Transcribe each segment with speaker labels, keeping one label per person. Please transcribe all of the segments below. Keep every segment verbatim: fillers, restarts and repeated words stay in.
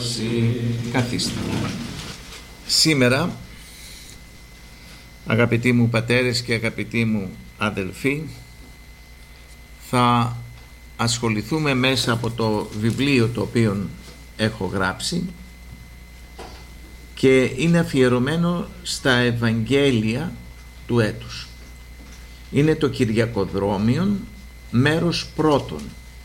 Speaker 1: σώση. Καθίστε. Σήμερα, αγαπητοί μου πατέρες και αγαπητοί μου αδελφοί, θα ασχοληθούμε μέσα από το βιβλίο το οποίο έχω γράψει και είναι αφιερωμένο στα Ευαγγέλια του έτους. Είναι το Κυριακοδρόμιον, μέρος πρώτον.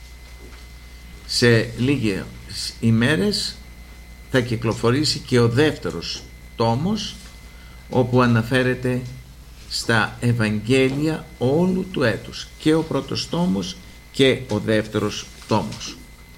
Speaker 1: Σε λίγες ημέρες θα κυκλοφορήσει και ο δεύτερος τόμος, όπου αναφέρεται στα Ευαγγέλια όλου του έτους, και ο πρώτος τόμος και ο δεύτερος τόμος.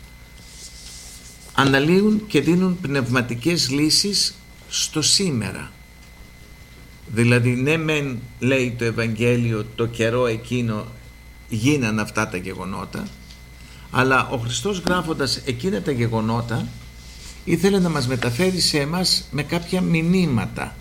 Speaker 1: Αναλύουν και δίνουν πνευματικές λύσεις στο σήμερα. Δηλαδή, ναι μεν λέει το Ευαγγέλιο το καιρό εκείνο γίναν αυτά τα γεγονότα, αλλά ο Χριστός, γράφοντας εκείνα τα γεγονότα, ήθελε να μας μεταφέρει σε εμάς με κάποια μηνύματα,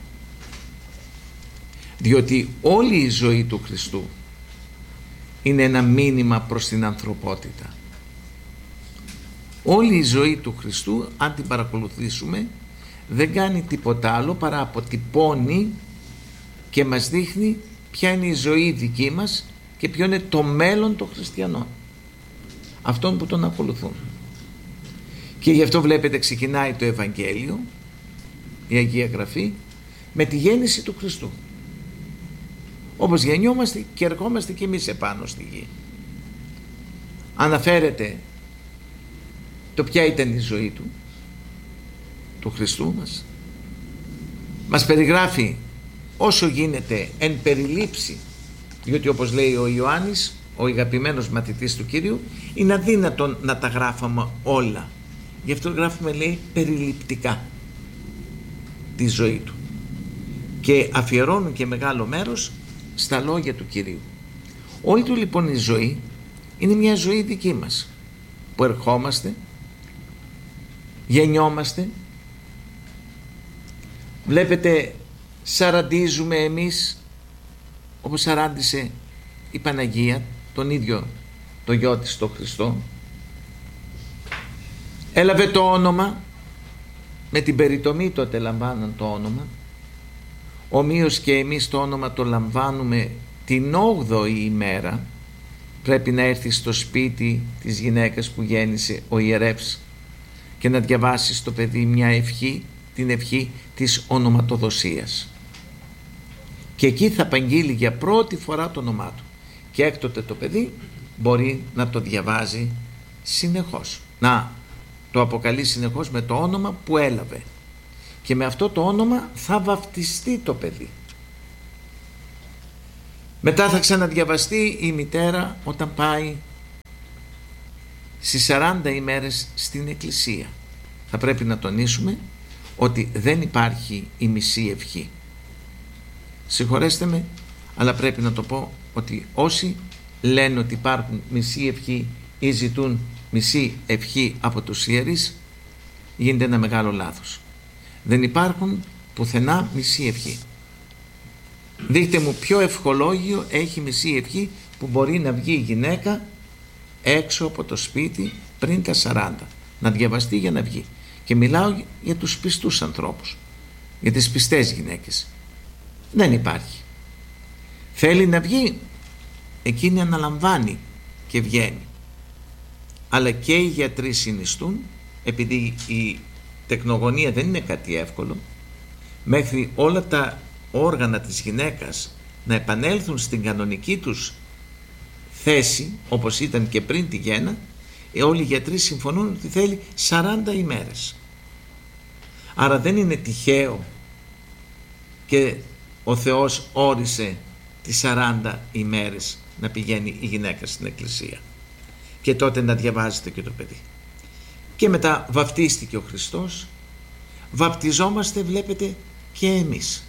Speaker 1: διότι όλη η ζωή του Χριστού είναι ένα μήνυμα προς την ανθρωπότητα. Όλη η ζωή του Χριστού, αν την παρακολουθήσουμε, δεν κάνει τίποτα άλλο παρά αποτυπώνει και μας δείχνει ποια είναι η ζωή δική μας και ποιο είναι το μέλλον των χριστιανών, αυτών που τον ακολουθούν. Και γι' αυτό βλέπετε ξεκινάει το Ευαγγέλιο, η Αγία Γραφή, με τη γέννηση του Χριστού. Όπως γεννιόμαστε και ερχόμαστε και εμείς επάνω στη γη. Αναφέρεται το ποια ήταν η ζωή του, του Χριστού μας. Μας περιγράφει όσο γίνεται εν περιλήψη, διότι όπως λέει ο Ιωάννης, ο αγαπημένος μαθητής του Κύριου, είναι αδύνατον να τα γράφαμε όλα. Γι' αυτό γράφουμε, λέει, περιληπτικά τη ζωή του. Και αφιερώνουν και μεγάλο μέρος στα λόγια του Κυρίου. Όλη του λοιπόν η ζωή είναι μια ζωή δική μας, που ερχόμαστε, γεννιόμαστε, βλέπετε, σαραντίζουμε εμείς όπως σαράντισε η Παναγία τον ίδιο το γιο της, το Χριστό. Έλαβε το όνομα, με την περιτομή τότε λαμβάναν το όνομα, ομοίως και εμείς το όνομα το λαμβάνουμε την όγδοη ημέρα. Πρέπει να έρθει στο σπίτι της γυναίκας που γέννησε ο ιερεύς και να διαβάσει στο παιδί μια ευχή, την ευχή της ονοματοδοσίας, και εκεί θα απαγγείλει για πρώτη φορά το όνομά του, και έκτοτε το παιδί μπορεί να το διαβάζει συνεχώς, να το αποκαλεί συνεχώς με το όνομα που έλαβε, και με αυτό το όνομα θα βαφτιστεί το παιδί. Μετά θα ξαναδιαβαστεί η μητέρα όταν πάει στις σαράντα ημέρες στην εκκλησία. Θα πρέπει να τονίσουμε ότι δεν υπάρχει η μισή ευχή. Συγχωρέστε με, αλλά πρέπει να το πω, ότι όσοι λένε ότι υπάρχουν μισή ευχή ή ζητούν μισή ευχή από τους ιερείς, γίνεται ένα μεγάλο λάθος. Δεν υπάρχουν πουθενά μισή ευχή. Δείχτε μου ποιο ευχολόγιο έχει μισή ευχή που μπορεί να βγει η γυναίκα έξω από το σπίτι πριν τα σαράντα, να διαβαστεί για να βγει. Και μιλάω για τους πιστούς ανθρώπους, για τις πιστές γυναίκες. Δεν υπάρχει. Θέλει να βγει, εκείνη αναλαμβάνει και βγαίνει. Αλλά και οι γιατροί συνιστούν, επειδή η τεκνογωνία δεν είναι κάτι εύκολο, μέχρι όλα τα όργανα της γυναίκας να επανέλθουν στην κανονική τους θέση, όπως ήταν και πριν τη γέννα, όλοι οι γιατροί συμφωνούν ότι θέλει σαράντα ημέρες. Άρα δεν είναι τυχαίο και ο Θεός όρισε τις σαράντα ημέρες να πηγαίνει η γυναίκα στην εκκλησία και τότε να διαβάζεται και το παιδί. Και μετά βαπτίστηκε ο Χριστός, βαπτιζόμαστε, βλέπετε, και εμείς.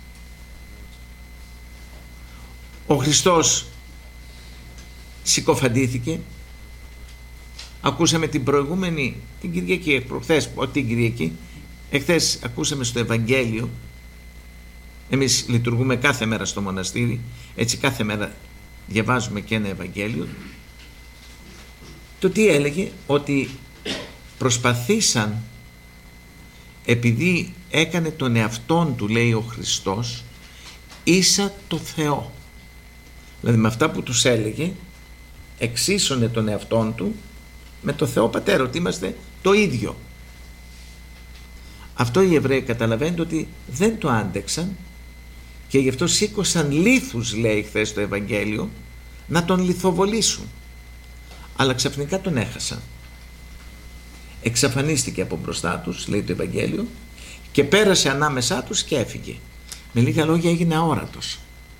Speaker 1: Ο Χριστός συκοφαντήθηκε. Ακούσαμε την προηγούμενη, την Κυριακή, προχθές, την Κυριακή, εχθές ακούσαμε στο Ευαγγέλιο. Εμείς λειτουργούμε κάθε μέρα στο μοναστήρι, έτσι κάθε μέρα διαβάζουμε και ένα Ευαγγέλιο. Το τι έλεγε, ότι προσπαθήσαν επειδή έκανε τον εαυτόν του, λέει ο Χριστός, ίσα το Θεό. Δηλαδή με αυτά που τους έλεγε εξίσωνε τον εαυτόν του με το Θεό Πατέρα, ότι είμαστε το ίδιο. Αυτό οι Εβραίοι καταλαβαίνετε ότι δεν το άντεξαν και γι' αυτό σήκωσαν λίθους, λέει χθες το Ευαγγέλιο, να τον λιθοβολήσουν. Αλλά ξαφνικά τον έχασαν. Εξαφανίστηκε από μπροστά τους, λέει το Ευαγγέλιο, και πέρασε ανάμεσά τους και έφυγε. Με λίγα λόγια έγινε αόρατος.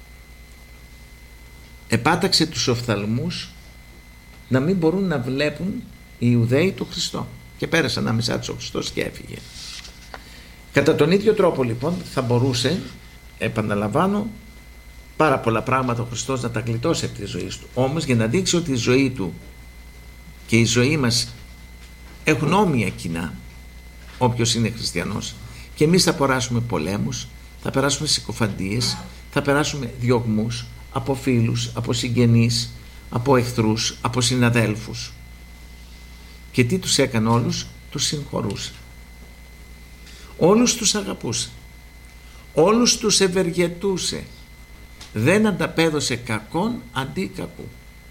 Speaker 1: Επάταξε τους οφθαλμούς να μην μπορούν να βλέπουν οι Ιουδαίοι τον Χριστό, και πέρασε ανάμεσά τους ο Χριστός και έφυγε. Κατά τον ίδιο τρόπο λοιπόν θα μπορούσε, επαναλαμβάνω, πάρα πολλά πράγματα ο Χριστός να τα γλιτώσει από τη ζωή του. Όμως για να δείξει ότι η ζωή του και η ζωή μας έχουν όμοια κοινά, όποιος είναι χριστιανός, και εμείς θα περάσουμε πολέμους, θα περάσουμε συκοφαντίες, θα περάσουμε διωγμούς από φίλους, από συγγενείς, από εχθρούς, από συναδέλφους. Και τι τους έκανε όλους? Τους συγχωρούσε. Όλους τους αγαπούσε. Όλους τους ευεργετούσε. Δεν ανταπέδωσε κακόν αντί κακού.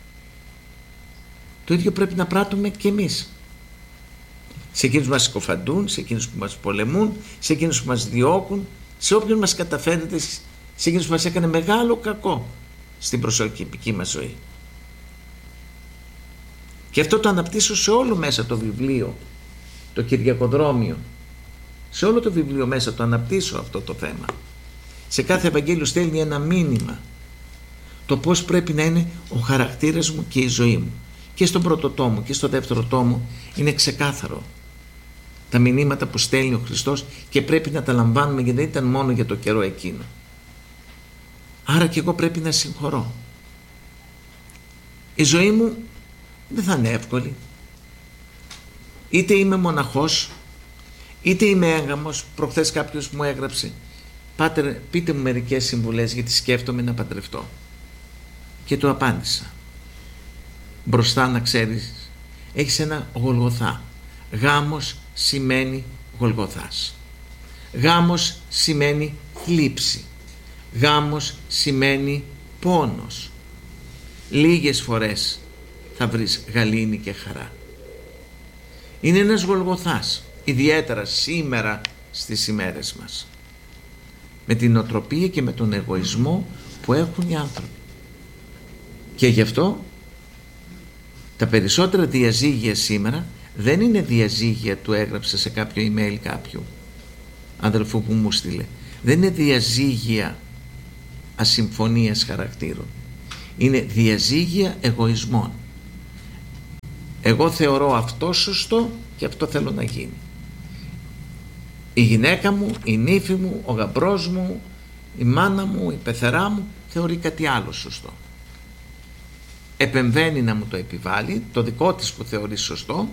Speaker 1: Το ίδιο πρέπει να πράττουμε και εμείς. Σε εκείνους που μας συκοφαντούν, σε εκείνους που μας πολεμούν, σε εκείνους που μας διώκουν, σε όποιον μας καταφέρεται, σε εκείνους που μας έκανε μεγάλο κακό στην προσωπική μας ζωή. Και αυτό το αναπτύσσω σε όλο μέσα το βιβλίο, το Κυριακοδρόμιο. Σε όλο το βιβλίο μέσα το αναπτύσσω αυτό το θέμα. Σε κάθε Ευαγγέλιο στέλνει ένα μήνυμα. Το πώς πρέπει να είναι ο χαρακτήρας μου και η ζωή μου. Και στον πρώτο τόμο και στο δεύτερο τόμο είναι ξεκάθαρο τα μηνύματα που στέλνει ο Χριστός και πρέπει να τα λαμβάνουμε, γιατί δεν ήταν μόνο για το καιρό εκείνο. Άρα και εγώ πρέπει να συγχωρώ. Η ζωή μου δεν θα είναι εύκολη. Είτε είμαι μοναχός, είτε είμαι έγγαμος. Προχθές κάποιος μου έγραψε: «Πάτερ, πείτε μου μερικές συμβουλές, γιατί σκέφτομαι να παντρευτώ». Και του απάντησα: μπροστά να ξέρεις, έχεις ένα Γολγοθά. Γάμος σημαίνει Γολγοθάς. Γάμος σημαίνει θλίψη. Γάμος σημαίνει πόνος. Λίγες φορές θα βρεις γαλήνη και χαρά. Είναι ένας Γολγοθάς, ιδιαίτερα σήμερα στις ημέρες μας, με την οτροπία και με τον εγωισμό που έχουν οι άνθρωποι. Και γι' αυτό τα περισσότερα διαζύγια σήμερα δεν είναι διαζύγια, του έγραψα σε κάποιο email κάποιου αδελφού που μου στείλε, δεν είναι διαζύγια ασυμφωνίας χαρακτήρων, είναι διαζύγια εγωισμών. Εγώ θεωρώ αυτό σωστό και αυτό θέλω να γίνει. Η γυναίκα μου, η νύφη μου, ο γαμπρός μου, η μάνα μου, η πεθερά μου θεωρεί κάτι άλλο σωστό. Επεμβαίνει να μου το επιβάλλει, το δικό της που θεωρεί σωστό,